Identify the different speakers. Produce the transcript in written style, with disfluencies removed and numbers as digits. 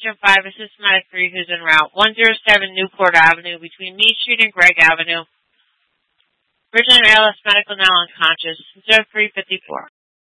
Speaker 1: Section 5, a systematic freeze is en route. 107 Newport Avenue between Meade Street and Gregg Avenue. Virgin ALS medical now unconscious. Reserve 354.